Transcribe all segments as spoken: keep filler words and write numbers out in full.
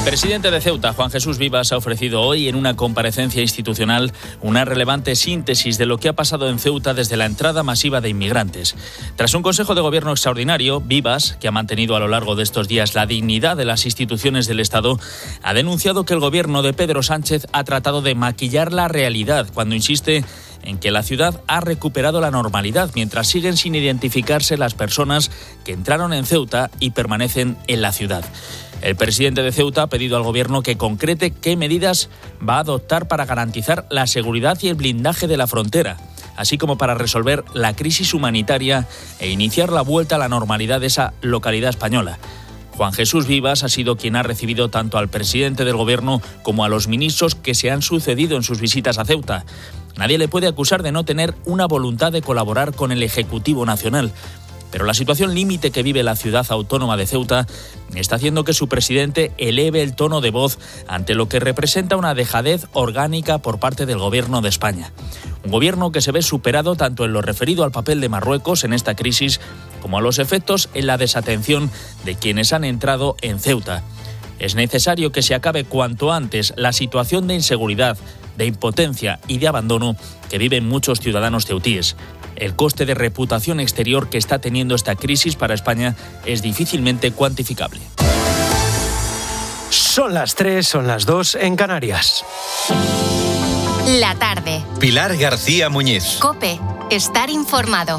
presidente de Ceuta, Juan Jesús Vivas, ha ofrecido hoy en una comparecencia institucional una relevante síntesis de lo que ha pasado en Ceuta desde la entrada masiva de inmigrantes. Tras un Consejo de Gobierno extraordinario, Vivas, que ha mantenido a lo largo de estos días la dignidad de las instituciones del Estado, ha denunciado que el gobierno de Pedro Sánchez ha tratado de maquillar la realidad cuando insiste en que la ciudad ha recuperado la normalidad, mientras siguen sin identificarse las personas que entraron en Ceuta y permanecen en la ciudad. El presidente de Ceuta ha pedido al Gobierno que concrete qué medidas va a adoptar para garantizar la seguridad y el blindaje de la frontera, así como para resolver la crisis humanitaria e iniciar la vuelta a la normalidad de esa localidad española. Juan Jesús Vivas ha sido quien ha recibido tanto al presidente del Gobierno como a los ministros que se han sucedido en sus visitas a Ceuta. Nadie le puede acusar de no tener una voluntad de colaborar con el Ejecutivo Nacional. Pero la situación límite que vive la ciudad autónoma de Ceuta está haciendo que su presidente eleve el tono de voz ante lo que representa una dejadez orgánica por parte del Gobierno de España. Un gobierno que se ve superado tanto en lo referido al papel de Marruecos en esta crisis como a los efectos en la desatención de quienes han entrado en Ceuta. Es necesario que se acabe cuanto antes la situación de inseguridad, de impotencia y de abandono que viven muchos ciudadanos ceutíes. El coste de reputación exterior que está teniendo esta crisis para España es difícilmente cuantificable. Son las tres, son las dos en Canarias. La tarde. Pilar García Muñiz. COPE. Estar informado.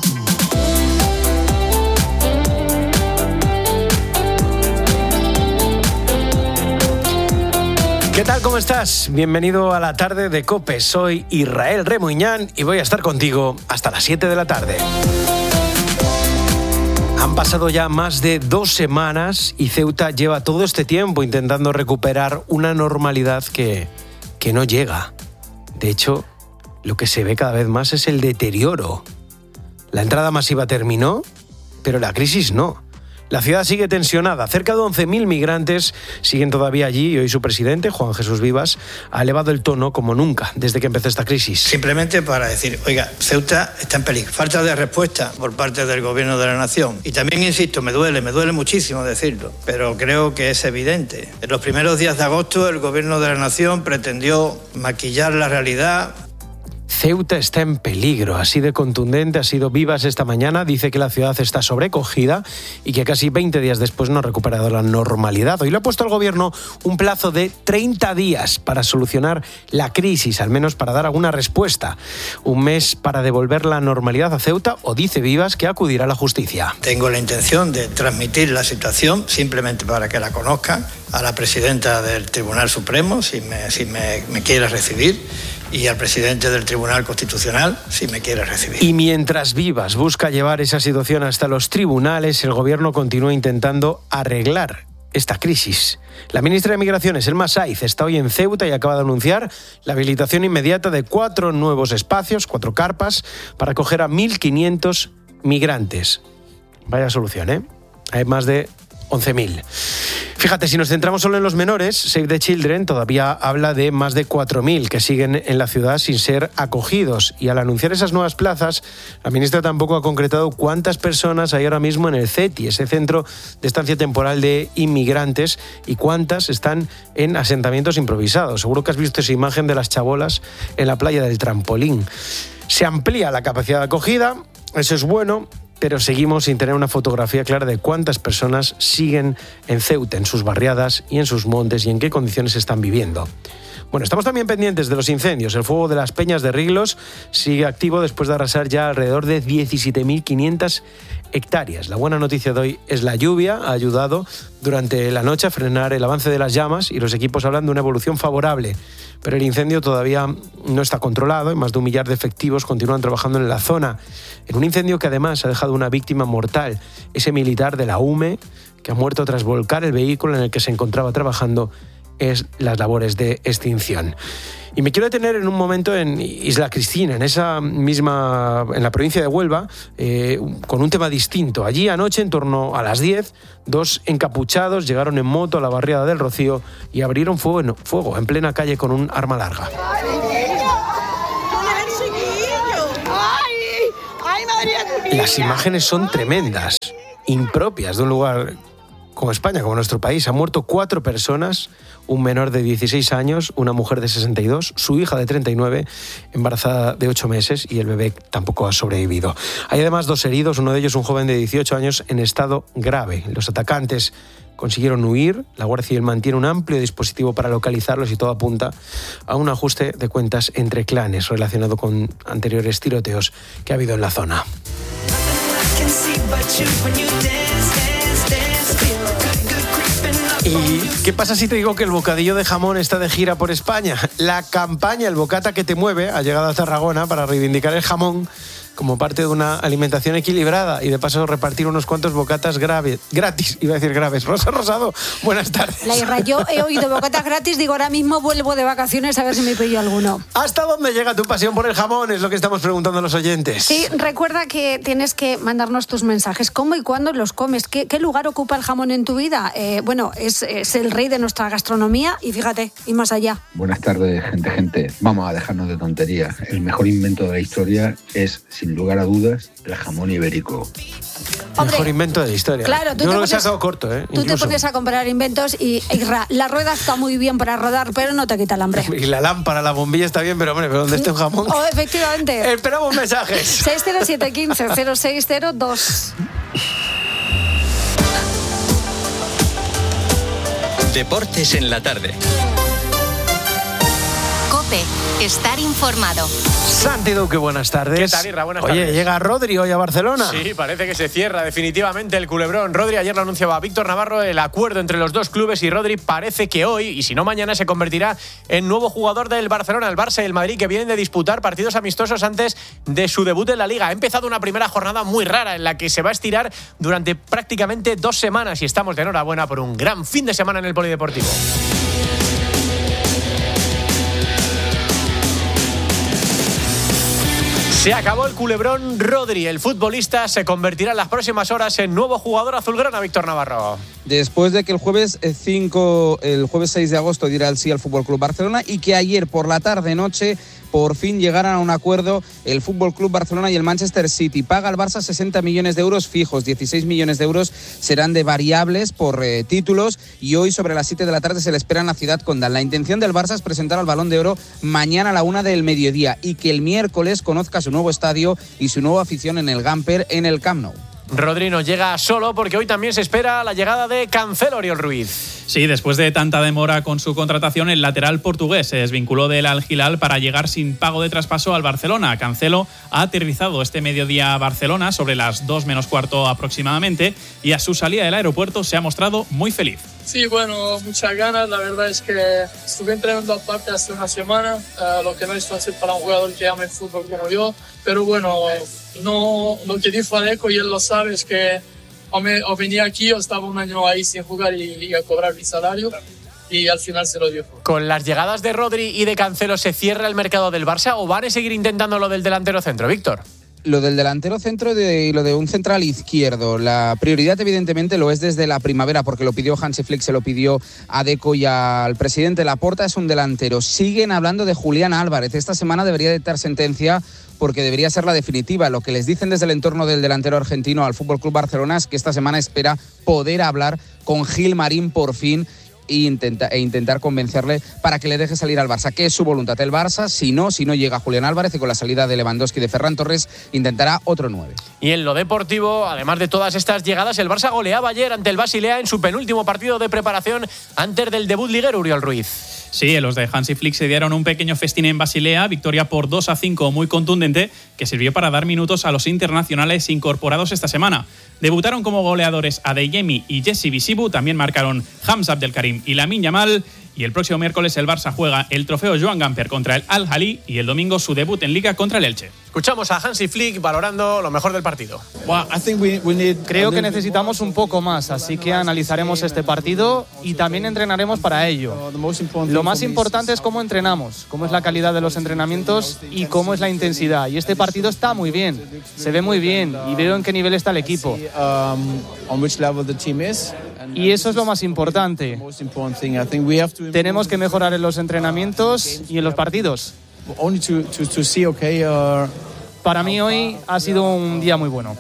¿Qué tal? ¿Cómo estás? Bienvenido a la tarde de COPE. Soy Israel Remuñán y voy a estar contigo hasta las siete de la tarde. Han pasado ya más de dos semanas y Ceuta lleva todo este tiempo intentando recuperar una normalidad que, que no llega. De hecho, lo que se ve cada vez más es el deterioro. La entrada masiva terminó, pero la crisis no. La ciudad sigue tensionada. Cerca de once mil migrantes siguen todavía allí y hoy su presidente, Juan Jesús Vivas, ha elevado el tono como nunca desde que empezó esta crisis. Simplemente para decir, oiga, Ceuta está en peligro. Falta de respuesta por parte del Gobierno de la Nación. Y también, insisto, me duele, me duele muchísimo decirlo, pero creo que es evidente. En los primeros días de agosto, el Gobierno de la Nación pretendió maquillar la realidad. Ceuta está en peligro, así de contundente ha sido Vivas esta mañana. Dice que la ciudad está sobrecogida y que casi veinte días después no ha recuperado la normalidad. Hoy le ha puesto al gobierno un plazo de treinta días para solucionar la crisis, al menos para dar alguna respuesta. Un mes para devolver la normalidad a Ceuta, o dice Vivas que acudirá a la justicia. Tengo la intención de transmitir la situación, simplemente para que la conozcan, a la presidenta del Tribunal Supremo, si me, si me, me quiere recibir, y al presidente del Tribunal Constitucional, si me quiere recibir. Y mientras Vivas busca llevar esa situación hasta los tribunales, el gobierno continúa intentando arreglar esta crisis. La ministra de Migraciones, Elma Saiz, está hoy en Ceuta y acaba de anunciar la habilitación inmediata de cuatro nuevos espacios, cuatro carpas, para acoger a mil quinientos migrantes. Vaya solución, ¿eh? Hay más de once mil. Fíjate, si nos centramos solo en los menores, Save the Children todavía habla de más de cuatro mil que siguen en la ciudad sin ser acogidos. Y al anunciar esas nuevas plazas, la ministra tampoco ha concretado cuántas personas hay ahora mismo en el CETI, ese centro de estancia temporal de inmigrantes, y cuántas están en asentamientos improvisados. Seguro que has visto esa imagen de las chabolas en la playa del Trampolín. Se amplía la capacidad de acogida, eso es bueno, pero seguimos sin tener una fotografía clara de cuántas personas siguen en Ceuta, en sus barriadas y en sus montes, y en qué condiciones están viviendo. Bueno, estamos también pendientes de los incendios. El fuego de las Peñas de Riglos sigue activo después de arrasar ya alrededor de diecisiete mil quinientas hectáreas. La buena noticia de hoy es la lluvia. Ha ayudado durante la noche a frenar el avance de las llamas y los equipos hablan de una evolución favorable. Pero el incendio todavía no está controlado y más de un millar de efectivos continúan trabajando en la zona. En un incendio que además ha dejado una víctima mortal, ese militar de la U M E que ha muerto tras volcar el vehículo en el que se encontraba trabajando es las labores de extinción. Y me quiero detener en un momento en Isla Cristina, en esa misma, en la provincia de Huelva, eh, con un tema distinto. Allí anoche, en torno a las diez, dos encapuchados llegaron en moto a la barriada del Rocío y abrieron fuego en, fuego en plena calle con un arma larga. Las imágenes son tremendas, impropias de un lugar como España, como nuestro país. Han muerto cuatro personas, un menor de dieciséis años, una mujer de sesenta y dos, su hija de treinta y nueve, embarazada de ocho meses, y el bebé tampoco ha sobrevivido. Hay además dos heridos, uno de ellos un joven de dieciocho años en estado grave. Los atacantes consiguieron huir, la Guardia Civil mantiene un amplio dispositivo para localizarlos y todo apunta a un ajuste de cuentas entre clanes relacionado con anteriores tiroteos que ha habido en la zona. ¿Y qué pasa si te digo que el bocadillo de jamón está de gira por España? La campaña El Bocata que te mueve ha llegado a Tarragona para reivindicar el jamón como parte de una alimentación equilibrada y de paso repartir unos cuantos bocatas graves, gratis, iba a decir graves. Rosa Rosado, buenas tardes. La Irra, yo he oído bocatas gratis, digo ahora mismo vuelvo de vacaciones a ver si me pillo alguno. ¿Hasta dónde llega tu pasión por el jamón? Es lo que estamos preguntando a los oyentes. Sí, recuerda que tienes que mandarnos tus mensajes. ¿Cómo y cuándo los comes? ¿Qué, qué lugar ocupa el jamón en tu vida? Eh, bueno, es, es el rey de nuestra gastronomía y fíjate, y más allá. Buenas tardes, gente, gente. Vamos a dejarnos de tonterías. El mejor invento de la historia es, sin lugar a dudas, el jamón ibérico. Hombre, mejor invento de la historia. Claro, tú Yo te creo que se ha pones, quedado corto, ¿eh? Tú Incluso. te pones a comprar inventos y, Irra, la rueda está muy bien para rodar, pero no te quita el hambre. Y la lámpara, la bombilla está bien, pero hombre, ¿pero dónde está un jamón? Oh, efectivamente. Esperamos mensajes. seis cero siete uno cinco cero seis cero dos. Deportes en la tarde. COPE, estar informado. Santi Duque, buenas tardes. ¿Qué tal, Irra? Buenas Oye, tardes. llega Rodri hoy a Barcelona. Sí, parece que se cierra definitivamente el culebrón. Rodri ayer lo anunciaba a Víctor Navarro, el acuerdo entre los dos clubes, y Rodri parece que hoy, y si no mañana, se convertirá en nuevo jugador del Barcelona. El Barça y el Madrid, que vienen de disputar partidos amistosos antes de su debut en la Liga. Ha empezado una primera jornada muy rara en la que se va a estirar durante prácticamente dos semanas y estamos de enhorabuena por un gran fin de semana en el Polideportivo. Se acabó el culebrón. Rodri, el futbolista, se convertirá en las próximas horas en nuevo jugador azulgrana. Víctor Navarro. Después de que el jueves cinco, el jueves seis de agosto diera el sí al F C Barcelona y que ayer por la tarde-noche por fin llegaran a un acuerdo el F C Barcelona y el Manchester City. Paga al Barça sesenta millones de euros fijos, dieciséis millones de euros serán de variables por eh, títulos, y hoy sobre las siete de la tarde se le espera en la Ciudad Condal. La intención del Barça es presentar al Balón de Oro mañana a la una del mediodía y que el miércoles conozca su nuevo estadio y su nueva afición en el Gamper, en el Camp Nou. Rodri no llega solo porque hoy también se espera la llegada de Cancelo, Oriol Ruiz. Sí, después de tanta demora con su contratación, el lateral portugués se desvinculó del Al Hilal para llegar sin pago de traspaso al Barcelona. Cancelo ha aterrizado este mediodía a Barcelona sobre las dos menos cuarto aproximadamente y a su salida del aeropuerto se ha mostrado muy feliz. Sí, bueno, muchas ganas. La verdad es que estuve entrenando aparte hace una semana, uh, lo que no es fácil para un jugador que ama el fútbol como yo. Pero bueno, no, lo que dijo Aleco, y él lo sabe, es que o, me, o venía aquí o estaba un año ahí sin jugar y, y a cobrar mi salario. Y al final se lo dio. ¿Con las llegadas de Rodri y de Cancelo se cierra el mercado del Barça o van a seguir intentando lo del delantero centro, Víctor? Lo del delantero centro y lo de un central izquierdo. La prioridad evidentemente lo es desde la primavera, porque lo pidió Hansi Flick, se lo pidió a Deco y al presidente Laporta. Es un delantero. Siguen hablando de Julián Álvarez. Esta semana debería dictar sentencia porque debería ser la definitiva. Lo que les dicen desde el entorno del delantero argentino al F C Barcelona es que esta semana espera poder hablar con Gil Marín por fin E, intenta, e intentar convencerle para que le deje salir al Barça, que es su voluntad. El Barça, si no, si no llega Julián Álvarez, y con la salida de Lewandowski y de Ferran Torres, intentará otro nueve. Y en lo deportivo, además de todas estas llegadas, el Barça goleaba ayer ante el Basilea en su penúltimo partido de preparación antes del debut liguero, Oriol Ruiz. Sí, los de Hansi Flick se dieron un pequeño festín en Basilea, victoria por dos a cinco muy contundente, que sirvió para dar minutos a los internacionales incorporados esta semana. Debutaron como goleadores Adeyemi y Jesse Visibu, también marcaron Hamza Abdelkarim y Lamine Yamal. Y el próximo miércoles el Barça juega el trofeo Joan Gamper contra el Al-Ahly y el domingo su debut en Liga contra el Elche. Escuchamos a Hansi Flick valorando lo mejor del partido. Creo que necesitamos un poco más, así que analizaremos este partido y también entrenaremos para ello. Lo más importante es cómo entrenamos, cómo es la calidad de los entrenamientos y cómo es la intensidad. Y este partido está muy bien, se ve muy bien y veo en qué nivel está el equipo. Y eso es lo más importante. Tenemos que mejorar en los entrenamientos y en los partidos. para mí hoy ha sido un día muy bueno.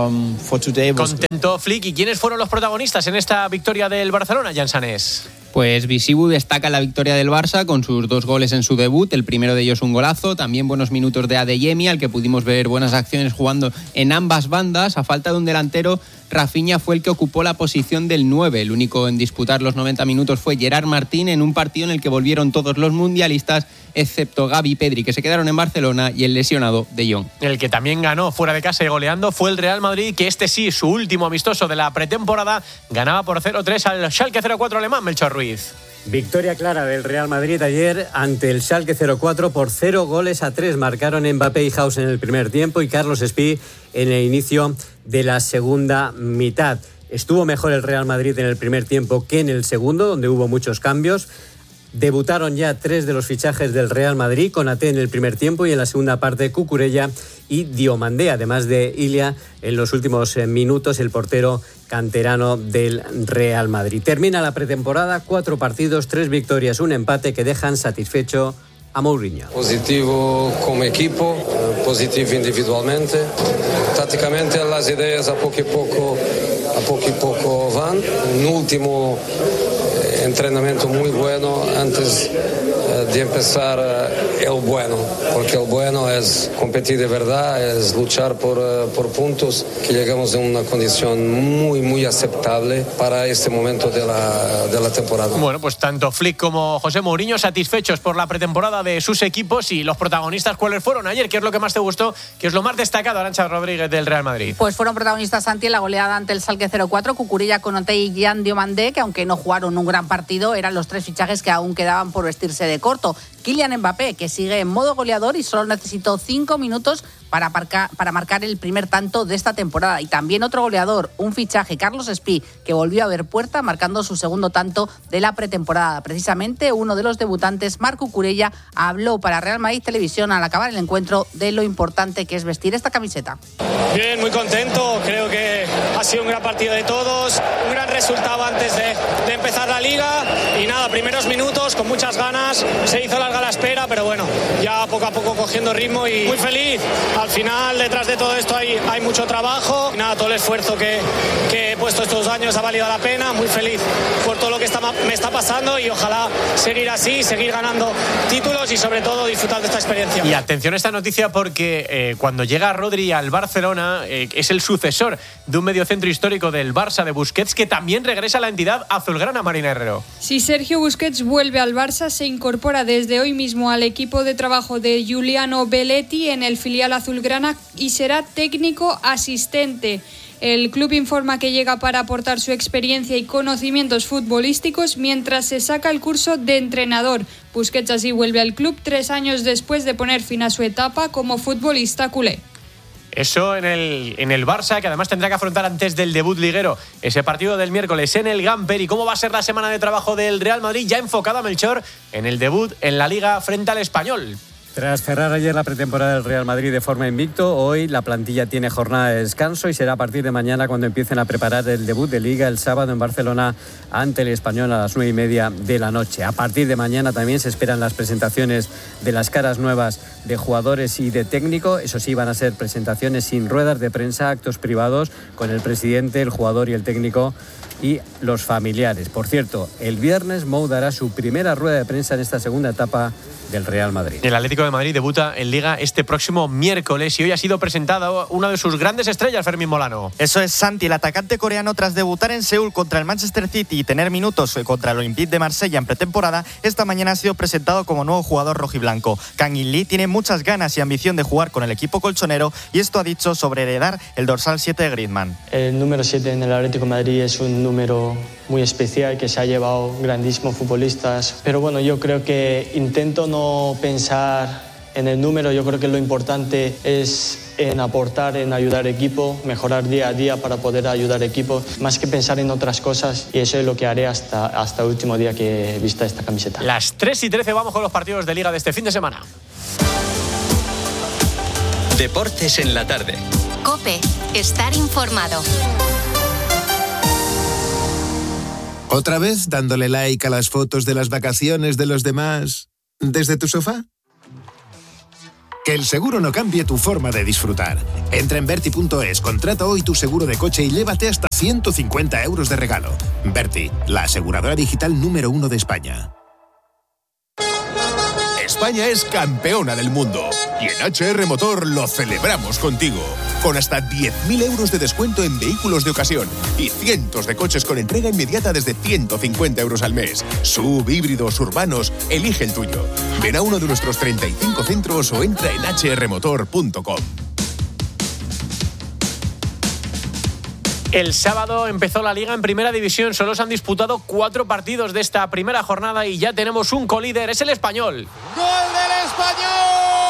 Contento Flick. ¿Y quiénes fueron los protagonistas en esta victoria del Barcelona, Jan Sanés? Pues Visibu destaca la victoria del Barça con sus dos goles en su debut, el primero de ellos un golazo, también buenos minutos de Adeyemi, al que pudimos ver buenas acciones jugando en ambas bandas. A falta de un delantero, Rafinha fue el que ocupó la posición del nueve. El único en disputar los noventa minutos fue Gerard Martín, en un partido en el que volvieron todos los mundialistas, excepto Gavi y Pedri, que se quedaron en Barcelona, y el lesionado De Jong. El que también ganó fuera de casa y goleando fue el Real Madrid, que este sí, su último amistoso de la pretemporada, ganaba por cero tres al Schalke cero cuatro alemán, Melchor Ruiz. Victoria clara del Real Madrid ayer ante el Schalke cero cuatro por cero goles a tres. Marcaron Mbappé y Hausen en el primer tiempo y Carlos Espí en el inicio de la segunda mitad. Estuvo mejor el Real Madrid en el primer tiempo que en el segundo, donde hubo muchos cambios. Debutaron ya tres de los fichajes del Real Madrid, Konaté en el primer tiempo y en la segunda parte Cucurella y Diomandé, además de Ilia en los últimos minutos, el portero canterano del Real Madrid. Termina la pretemporada, cuatro partidos, tres victorias, un empate que dejan satisfecho a Mourinho. Positivo como equipo, positivo individualmente. Tácticamente las ideas a poco y poco, a poco y poco van. Un último entrenamiento muy bueno antes de empezar el bueno, porque el bueno es competir de verdad, es luchar por, por puntos, que llegamos en una condición muy, muy aceptable para este momento de la, de la temporada. Bueno, pues tanto Flick como José Mourinho satisfechos por la pretemporada de sus equipos. Y los protagonistas, ¿cuáles fueron ayer? ¿Qué es lo que más te gustó? ¿Qué es lo más destacado, Arantxa Rodríguez, del Real Madrid? Pues fueron protagonistas, Santi, en la goleada ante el Schalke cero cuatro, Cucurella, Konaté y Gian Diomandé, que aunque no jugaron un gran partido, eran los tres fichajes que aún quedaban por vestirse de corto. Kylian Mbappé, que sigue en modo goleador y solo necesitó cinco minutos para, marcar, para marcar el primer tanto de esta temporada. Y también otro goleador, un fichaje, Carlos Espí, que volvió a ver puerta marcando su segundo tanto de la pretemporada. Precisamente uno de los debutantes, Marc Cucurella, habló para Real Madrid Televisión al acabar el encuentro de lo importante que es vestir esta camiseta. Bien, muy contento. Creo que ha sido un gran partido de todos, un gran resultado antes de, de empezar la Liga. Y nada, primeros minutos con muchas ganas. Se hizo larga la espera, pero bueno, ya poco a poco cogiendo ritmo y muy feliz. Al final, detrás de todo esto hay, hay mucho trabajo. Nada, todo el esfuerzo que, que he puesto estos años ha valido la pena. Muy feliz por todo lo que está, me está pasando y ojalá seguir así, seguir ganando títulos y sobre todo disfrutar de esta experiencia. Y atención a esta noticia porque eh, cuando llega Rodri al Barcelona eh, es el sucesor de un mediocentro histórico del Barça, de Busquets, que también regresa a la entidad azulgrana, Marina Herrero. Si Sergio Busquets vuelve al Barça, se incorpora desde hoy mismo al equipo de trabajo de Giuliano Belletti en el filial azulgrana y será técnico asistente. El club informa que llega para aportar su experiencia y conocimientos futbolísticos mientras se saca el curso de entrenador. Busquets así vuelve al club tres años después de poner fin a su etapa como futbolista culé. Eso en el, en el Barça, que además tendrá que afrontar antes del debut liguero ese partido del miércoles en el Gamper. ¿Y cómo va a ser la semana de trabajo del Real Madrid? Ya enfocado a Melchor en el debut en la Liga frente al Español. Tras cerrar ayer la pretemporada del Real Madrid de forma invicto, hoy la plantilla tiene jornada de descanso y será a partir de mañana cuando empiecen a preparar el debut de Liga el sábado en Barcelona ante el Español a las nueve y media de la noche. A partir de mañana también se esperan las presentaciones de las caras nuevas de jugadores y de técnico. Eso sí, van a ser presentaciones sin ruedas de prensa, actos privados con el presidente, el jugador y el técnico y los familiares. Por cierto, el viernes Mou dará su primera rueda de prensa en esta segunda etapa del Real Madrid. El Atlético de Madrid debuta en Liga este próximo miércoles y hoy ha sido presentada una de sus grandes estrellas, Fermín Molano. Eso es, Santi, el atacante coreano, tras debutar en Seúl contra el Manchester City y tener minutos contra el Olympique de Marsella en pretemporada, esta mañana ha sido presentado como nuevo jugador rojiblanco. Kang In Lee tiene muchas ganas y ambición de jugar con el equipo colchonero y esto ha dicho sobre heredar el dorsal siete de Griezmann. El número siete en el Atlético de Madrid es un número muy especial que se ha llevado grandísimos futbolistas, pero bueno, yo creo que intento no pensar en el número. Yo creo que lo importante es en aportar, en ayudar al equipo, mejorar día a día para poder ayudar al equipo, más que pensar en otras cosas, y eso es lo que haré hasta, hasta el último día que vista esta camiseta. Las tres y trece vamos con los partidos de Liga de este fin de semana. Deportes en la tarde. COPE, estar informado. ¿Otra vez dándole like a las fotos de las vacaciones de los demás desde tu sofá? Que el seguro no cambie tu forma de disfrutar. Entra en Berti punto es, contrata hoy tu seguro de coche y llévate hasta ciento cincuenta euros de regalo. Berti, la aseguradora digital número uno de España. España es campeona del mundo y en H R Motor lo celebramos contigo. Con hasta diez mil euros de descuento en vehículos de ocasión y cientos de coches con entrega inmediata desde ciento cincuenta euros al mes. Sub, híbridos, urbanos, elige el tuyo. Ven a uno de nuestros treinta y cinco centros o entra en h r motor punto com. El sábado empezó la Liga en Primera División. Solo se han disputado cuatro partidos de esta primera jornada y ya tenemos un colíder. Es el Español. ¡Gol del Español!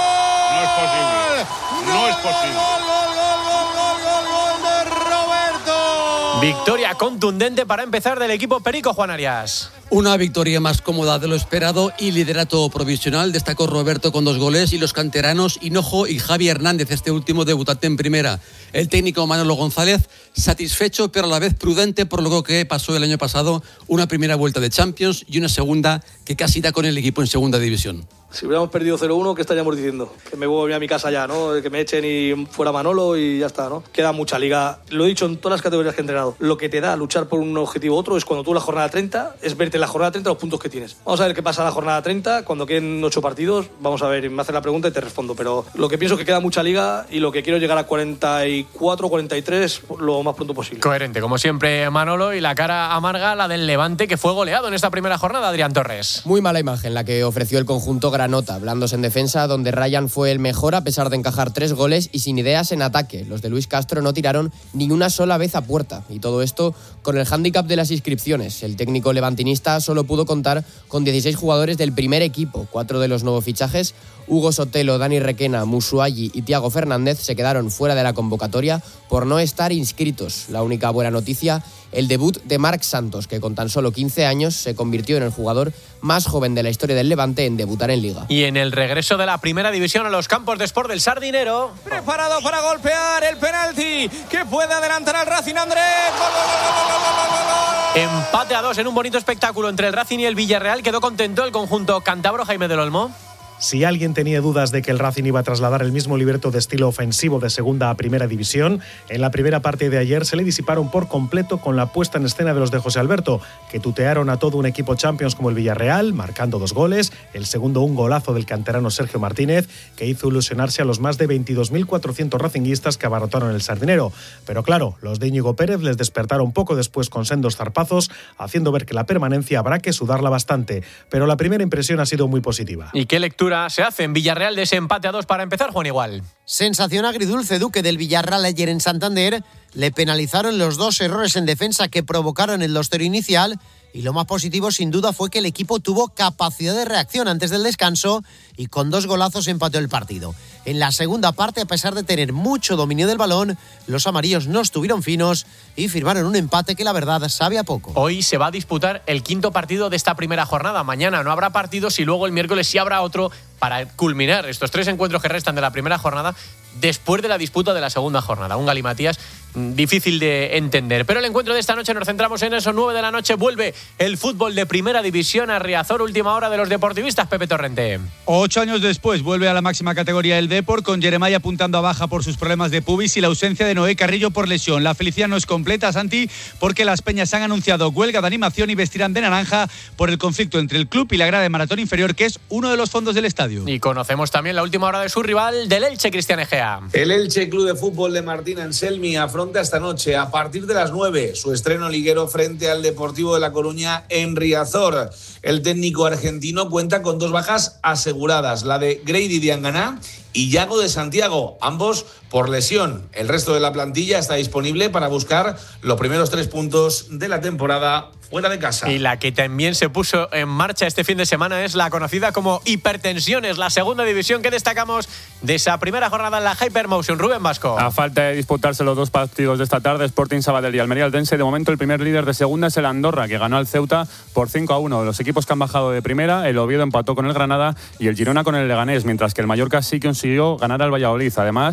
No es posible. No es posible. ¡Gol, gol, gol, gol, gol, gol, gol de Roberto! Victoria contundente para empezar del equipo Perico, Juan Arias. Una victoria más cómoda de lo esperado y liderato provisional. Destacó Roberto con dos goles y los canteranos Hinojo y Javi Hernández, este último debutante en primera. El técnico Manolo González, satisfecho pero a la vez prudente por lo que pasó el año pasado, una primera vuelta de Champions y una segunda que casi da con el equipo en segunda división. Si hubiéramos perdido cero uno, ¿qué estaríamos diciendo? Que me voy a mi casa ya, ¿no? Que me echen y fuera Manolo y ya está, ¿no? Queda mucha liga. Lo he dicho en todas las categorías que he entrenado. Lo que te da luchar por un objetivo u otro es cuando tú la jornada treinta, es verte la jornada treinta los puntos que tienes. Vamos a ver qué pasa en la jornada treinta, cuando queden ocho partidos. Vamos a ver, me hacen la pregunta y te respondo. Pero lo que pienso es que queda mucha liga y lo que quiero es llegar a cuarenta y cuatro, cuarenta y tres lo más pronto posible. Coherente, como siempre, Manolo, y la cara amarga, la del Levante, que fue goleado en esta primera jornada, Adrián Torres. Muy mala imagen la que ofreció el conjunto granota, blandos en defensa, donde Ryan fue el mejor a pesar de encajar tres goles y sin ideas en ataque. Los de Luis Castro no tiraron ni una sola vez a puerta, y todo esto con el hándicap de las inscripciones. El técnico levantinista solo pudo contar con dieciséis jugadores del primer equipo. Cuatro de los nuevos fichajes, Hugo Sotelo, Dani Requena, Musuagi y Thiago Fernández, se quedaron fuera de la convocatoria por no estar inscritos. La única buena noticia, el debut de Marc Santos, que con tan solo quince años se convirtió en el jugador más joven de la historia del Levante en debutar en Liga. Y en el regreso de la primera división a los campos de Sport del Sardinero. Preparado para golpear el penalti que puede adelantar al Racing. Andrés. Gol, gol, gol, gol, gol, gol, gol. Empate a dos en un bonito espectáculo entre el Racing y el Villarreal. Quedó contento el conjunto cántabro. Jaime del Olmo. Si alguien tenía dudas de que el Racing iba a trasladar el mismo libreto de estilo ofensivo de segunda a primera división, en la primera parte de ayer se le disiparon por completo con la puesta en escena de los de José Alberto, que tutearon a todo un equipo Champions como el Villarreal, marcando dos goles, el segundo un golazo del canterano Sergio Martínez, que hizo ilusionarse a los más de veintidós mil cuatrocientos racinguistas que abarrotaron el Sardinero. Pero claro, los de Íñigo Pérez les despertaron poco después con sendos zarpazos, haciendo ver que la permanencia habrá que sudarla bastante. Pero la primera impresión ha sido muy positiva. ¿Y qué lectura se hace en Villarreal de ese empate a dos para empezar, Juan Igual? Sensación agridulce, Duque, del Villarreal ayer en Santander. Le penalizaron los dos errores en defensa que provocaron el dos cero inicial. Y lo más positivo, sin duda, fue que el equipo tuvo capacidad de reacción antes del descanso y con dos golazos empató el partido. En la segunda parte, a pesar de tener mucho dominio del balón, los amarillos no estuvieron finos y firmaron un empate que la verdad sabe a poco. Hoy se va a disputar el quinto partido de esta primera jornada. Mañana no habrá partidos y luego el miércoles sí habrá otro para culminar estos tres encuentros que restan de la primera jornada después de la disputa de la segunda jornada. Un galimatías difícil de entender. Pero el encuentro de esta noche nos centramos en eso. nueve de la noche vuelve el fútbol de primera división a Riazor. Última hora de los deportivistas, Pepe Torrente. Ocho años después vuelve a la máxima categoría el Depor, con Jeremai apuntando a baja por sus problemas de pubis y la ausencia de Noé Carrillo por lesión. La felicidad no es completa, Santi, porque las peñas han anunciado huelga de animación y vestirán de naranja por el conflicto entre el club y la grada de Maratón Inferior, que es uno de los fondos del estadio. Y conocemos también la última hora de su rival, del Elche, Cristian Egea. El Elche Club de Fútbol de Martín Anselmi afronta esta noche, a partir de las nueve, su estreno liguero frente al Deportivo de La Coruña en Riazor. El técnico argentino cuenta con dos bajas aseguradas, la de Grady Diangana y Yago de Santiago, ambos por lesión. El resto de la plantilla está disponible para buscar los primeros tres puntos de la temporada fuera de casa. Y la que también se puso en marcha este fin de semana es la conocida como Hipertensiones, la segunda división que destacamos de esa primera jornada en la Hypermotion. Rubén Vasco. A falta de disputarse los dos partidos de esta tarde, Sporting Sabadell y Almería Altense, de momento el primer líder de segunda es el Andorra, que ganó al Ceuta por cinco a uno. Los equipos que han bajado de primera, el Oviedo empató con el Granada y el Girona con el Leganés, mientras que el Mallorca sí consiguió ganar al Valladolid. Además, victoria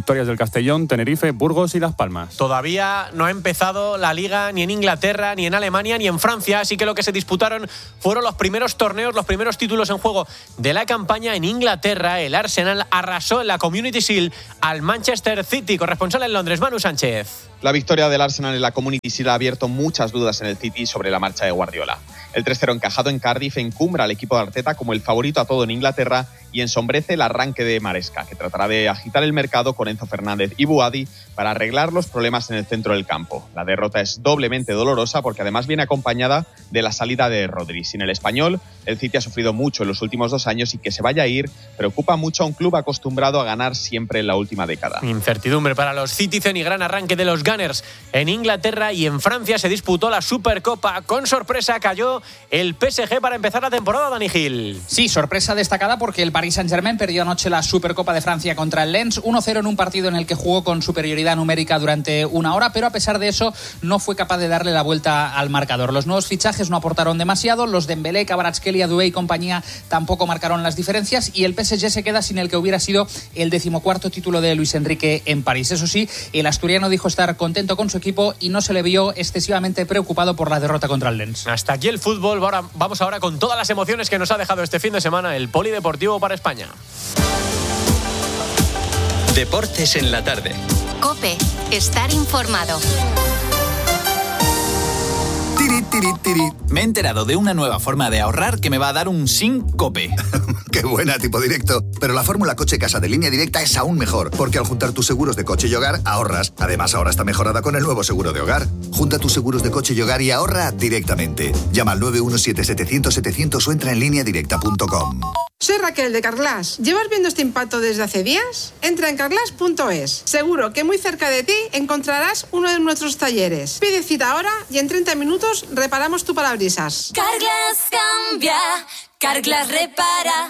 victorias del Castellón, Tenerife, Burgos y Las Palmas. Todavía no ha empezado la Liga ni en Inglaterra, ni en Alemania, ni en Francia, así que lo que se disputaron fueron los primeros torneos, los primeros títulos en juego de la campaña. En Inglaterra, el Arsenal arrasó en la Community Shield al Manchester City. Corresponsal en Londres, Manu Sánchez. La victoria del Arsenal en la Community Shield ha abierto muchas dudas en el City sobre la marcha de Guardiola. El tres cero encajado en Cardiff encumbra al equipo de Arteta como el favorito a todo en Inglaterra y ensombrece el arranque de Maresca, que tratará de agitar el mercado con Enzo Fernández y Buadi para arreglar los problemas en el centro del campo. La derrota es doblemente dolorosa porque además viene acompañada de la salida de Rodri. Sin el español, el City ha sufrido mucho en los últimos dos años y que se vaya a ir preocupa mucho a un club acostumbrado a ganar siempre en la última década. Incertidumbre para los Citizen y gran arranque de los Gunners. En Inglaterra y en Francia se disputó la Supercopa. Con sorpresa cayó el P S G para empezar la temporada, Dani Gil. Sí, sorpresa destacada porque el Paris Saint-Germain perdió anoche la Supercopa de Francia contra el Lens uno cero en un partido en el que jugó con superioridad numérica durante una hora, pero a pesar de eso no fue capaz de darle la vuelta al marcador. Los nuevos fichajes no aportaron demasiado, los Dembélé, Kvaratskhelia, Doué y compañía tampoco marcaron las diferencias y el P S G se queda sin el que hubiera sido el decimocuarto título de Luis Enrique en París. Eso sí, el asturiano dijo estar contento con su equipo y no se le vio excesivamente preocupado por la derrota contra el Lens. Hasta aquí el fútbol. Ahora, vamos ahora con todas las emociones que nos ha dejado este fin de semana el Polideportivo para España. Deportes en la tarde. COPE. Estar informado. Tiri, tiri, tiri. Me he enterado de una nueva forma de ahorrar que me va a dar un SINCOPE. Qué buena, tipo directo. Pero la fórmula coche-casa de Línea Directa es aún mejor, porque al juntar tus seguros de coche y hogar, ahorras. Además, ahora está mejorada con el nuevo seguro de hogar. Junta tus seguros de coche y hogar y ahorra directamente. Llama al nueve uno siete, setecientos, setecientos o entra en línea directa punto com. Soy Raquel de Carglass. ¿Llevas viendo este impacto desde hace días? Entra en carglass punto es. Seguro que muy cerca de ti encontrarás uno de nuestros talleres. Pide cita ahora y en treinta minutos reparamos tu parabrisas. Carglass cambia, Carglass repara.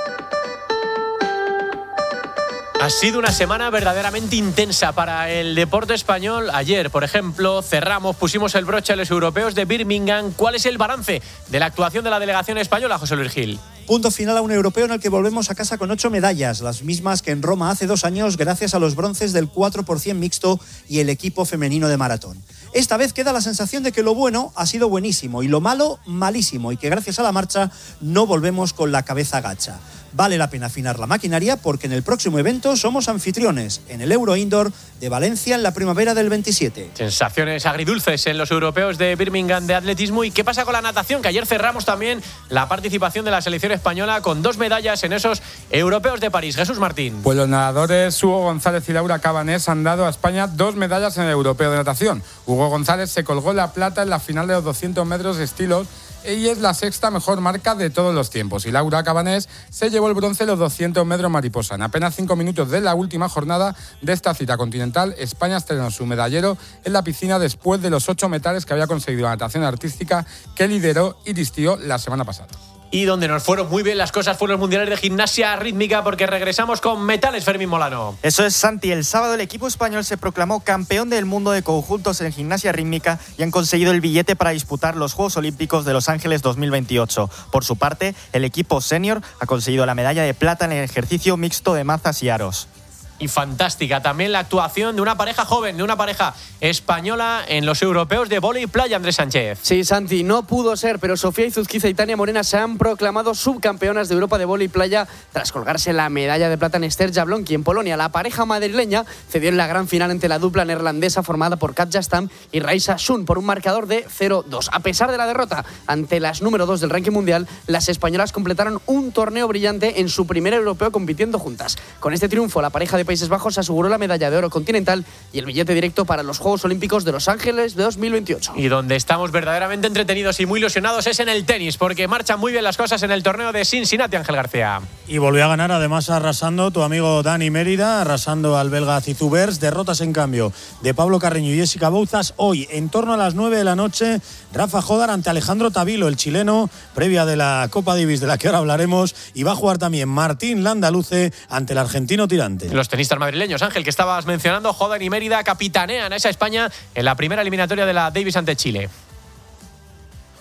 Ha sido una semana verdaderamente intensa para el deporte español. Ayer, por ejemplo, cerramos, pusimos el broche a los europeos de Birmingham. ¿Cuál es el balance de la actuación de la delegación española, José Luis Gil? Punto final a un europeo en el que volvemos a casa con ocho medallas, las mismas que en Roma hace dos años gracias a los bronces del cuatro por ciento mixto y el equipo femenino de maratón. Esta vez queda la sensación de que lo bueno ha sido buenísimo y lo malo, malísimo, y que gracias a la marcha no volvemos con la cabeza gacha. Vale la pena afinar la maquinaria porque en el próximo evento somos anfitriones, en el Euro Indoor de Valencia en la primavera del veintisiete. Sensaciones agridulces en los europeos de Birmingham de atletismo. ¿Y qué pasa con la natación? Que ayer cerramos también la participación de la selección española con dos medallas en esos europeos de París. Jesús Martín. Pues los nadadores Hugo González y Laura Cabanés han dado a España dos medallas en el europeo de natación. Hugo González se colgó la plata en la final de los doscientos metros de estilos y es la sexta mejor marca de todos los tiempos. Y Laura Cabanés se llevó el bronce en los doscientos metros mariposa. En apenas cinco minutos de la última jornada de esta cita continental, España estrenó su medallero en la piscina después de los ocho metales que había conseguido la natación artística que lideró y distinguió la semana pasada. Y donde nos fueron muy bien las cosas fueron los mundiales de gimnasia rítmica, porque regresamos con metales, Fermín Molano. Eso es, Santi. El sábado el equipo español se proclamó campeón del mundo de conjuntos en gimnasia rítmica y han conseguido el billete para disputar los Juegos Olímpicos de Los Ángeles dos mil veintiocho. Por su parte, el equipo senior ha conseguido la medalla de plata en el ejercicio mixto de mazas y aros. Y fantástica también la actuación de una pareja joven, de una pareja española en los europeos de vóley playa, Andrés Sánchez. Sí, Santi, no pudo ser, pero Sofía Izuzquiza y Tania Morena se han proclamado subcampeonas de Europa de vóley playa tras colgarse la medalla de plata en Ester Jablonski en Polonia. La pareja madrileña cedió en la gran final ante la dupla neerlandesa formada por Katja Stam y Raisa Sun por un marcador de cero dos. A pesar de la derrota ante las número dos del ranking mundial, las españolas completaron un torneo brillante en su primer europeo compitiendo juntas. Con este triunfo, la pareja de Países Bajos aseguró la medalla de oro continental y el billete directo para los Juegos Olímpicos de Los Ángeles de dos mil veintiocho. Y donde estamos verdaderamente entretenidos y muy ilusionados es en el tenis, porque marchan muy bien las cosas en el torneo de Cincinnati, Ángel García. Y volvió a ganar, además arrasando tu amigo Dani Mérida, arrasando al belga Zizubers. Derrotas en cambio de Pablo Carreño y Jessica Bouzas. Hoy, en torno a las nueve de la noche, Rafa Jodar ante Alejandro Tavilo, el chileno, previa de la Copa Davis de la que ahora hablaremos, y va a jugar también Martín Landaluce ante el argentino Tirante. Los tenistas madrileños, Ángel, que estabas mencionando, Jodar y Mérida capitanean a esa España en la primera eliminatoria de la Davis ante Chile.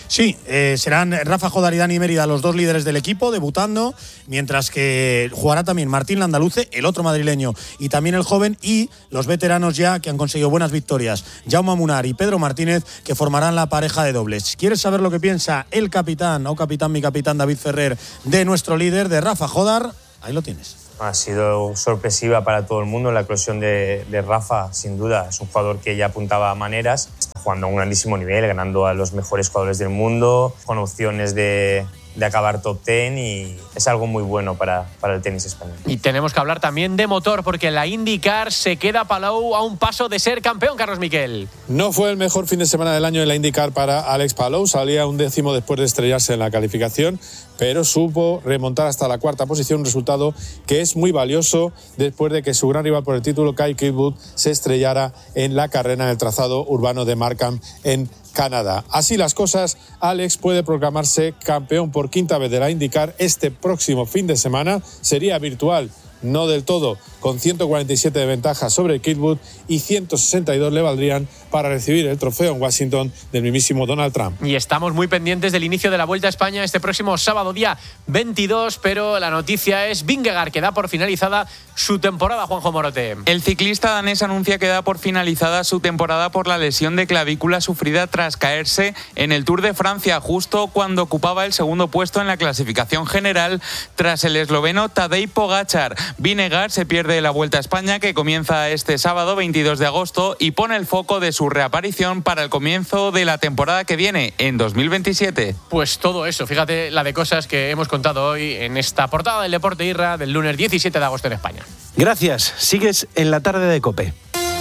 Sí, eh, serán Rafa Jodar y Dani Mérida los dos líderes del equipo, debutando, mientras que jugará también Martín Landaluce, el otro madrileño, y también el joven, y los veteranos ya que han conseguido buenas victorias, Jaume Munar y Pedro Martínez, que formarán la pareja de dobles. ¿Quieres saber lo que piensa el capitán, o capitán, mi capitán David Ferrer, de nuestro líder, de Rafa Jodar? Ahí lo tienes. Ha sido sorpresiva para todo el mundo la eclosión de, de Rafa, sin duda. Es un jugador que ya apuntaba a maneras, está jugando a un grandísimo nivel, ganando a los mejores jugadores del mundo, con opciones de, de acabar top ten, y es algo muy bueno para, para el tenis español. Y tenemos que hablar también de motor, porque la IndyCar se queda Palou a un paso de ser campeón, Carlos Miquel. No fue el mejor fin de semana del año en la IndyCar para Alex Palou, salía un décimo después de estrellarse en la calificación, pero supo remontar hasta la cuarta posición, un resultado que es muy valioso después de que su gran rival por el título, Kyle Kirkwood, se estrellara en la carrera en el trazado urbano de Markham en Canadá. Así las cosas, Alex puede proclamarse campeón por quinta vez de la IndyCar este próximo fin de semana. Sería virtual, no del todo, con ciento cuarenta y siete de ventaja sobre Kirkwood, y ciento sesenta y dos le valdrían para recibir el trofeo en Washington del mismísimo Donald Trump. Y estamos muy pendientes del inicio de la Vuelta a España este próximo sábado, día veintidós, pero la noticia es Vingegaard, que da por finalizada su temporada, Juanjo Morote. El ciclista danés anuncia que da por finalizada su temporada por la lesión de clavícula sufrida tras caerse en el Tour de Francia, justo cuando ocupaba el segundo puesto en la clasificación general tras el esloveno Tadej Pogačar. Vingegaard se pierde la Vuelta a España, que comienza este sábado veintidós de agosto, y pone el foco de su reaparición para el comienzo de la temporada que viene en dos mil veintisiete. Pues todo eso, fíjate la de cosas que hemos contado hoy en esta portada del Deporte Irra del lunes diecisiete de agosto en España. Gracias, sigues en la tarde de COPE.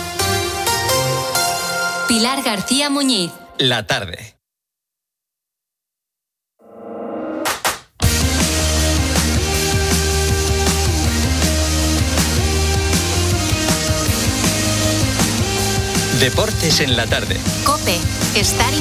Pilar García Muñiz. La tarde. Deportes en la tarde. COPE. Estar